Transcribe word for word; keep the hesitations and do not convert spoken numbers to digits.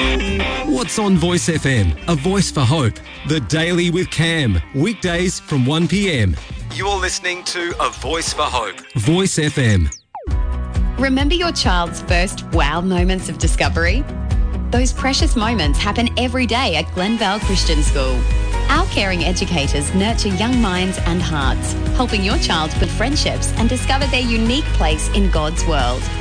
What's on Voice F M? A voice for hope. The Daily with Cam. Weekdays from one p m. You're listening to A Voice for Hope. Voice F M. Remember your child's first wow moments of discovery? Those precious moments happen every day at Glenvale Christian School. Our caring educators nurture young minds and hearts, helping your child build friendships and discover their unique place in God's world.